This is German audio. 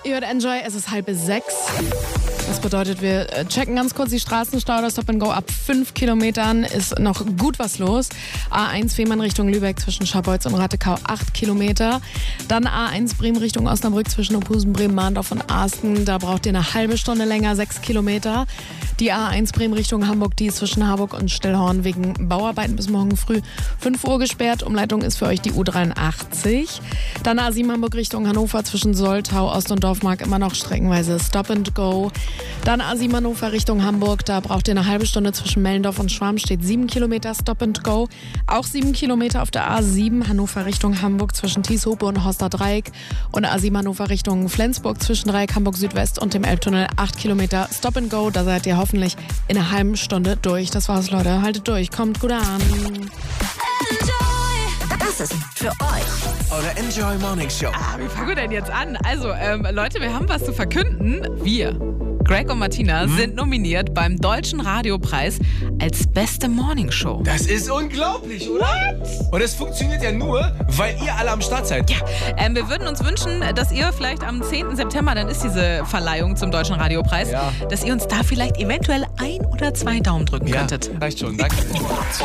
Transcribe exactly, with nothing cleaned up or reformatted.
Ihr hört Enjoy, es ist halb sechs. Das bedeutet, wir checken ganz kurz die Straßenstau. Das Stop and Go ab fünf Kilometern ist noch gut was los. A eins Fehmarn Richtung Lübeck zwischen Scharbeutz und Rattekau acht Kilometer. Dann A eins Bremen Richtung Osnabrück zwischen Opusen, Bremen, Mahndorf und Arsten. Da braucht ihr eine halbe Stunde länger, sechs Kilometer. Die A eins Bremen Richtung Hamburg, die ist zwischen Harburg und Stillhorn wegen Bauarbeiten bis morgen früh fünf Uhr gesperrt. Umleitung ist für euch die U dreiundachtzig. Dann A sieben Hamburg Richtung Hannover zwischen Soltau, Ost- und Dorfmark immer noch streckenweise Stop and Go. Dann A sieben Hannover Richtung Hamburg, da braucht ihr eine halbe Stunde zwischen Mellendorf und Schwarmstedt, sieben Kilometer Stop and Go. Auch sieben Kilometer auf der A sieben Hannover Richtung Hamburg zwischen Tieshope und Horster Dreieck. Und A sieben Hannover Richtung Flensburg zwischen Dreieck Hamburg Südwest und dem Elbtunnel, acht Kilometer Stop and Go. Da seid ihr hoffentlich in einer halben Stunde durch. Das war's, Leute. Haltet durch, kommt gut an. Das ist für euch. Oder Enjoy Morning Show. Ah, wie fangen wir denn jetzt an? Also, ähm, Leute, wir haben was zu verkünden. Wir, Greg und Martina, mhm. sind nominiert beim Deutschen Radiopreis als beste Morning Show. Das ist unglaublich, oder? What? Und es funktioniert ja nur, weil ihr alle am Start seid. Ja, ähm, wir würden uns wünschen, dass ihr vielleicht am zehnten September, dann ist diese Verleihung zum Deutschen Radiopreis, ja. dass ihr uns da vielleicht eventuell ein oder zwei Daumen drücken ja, könntet. Reicht schon, danke.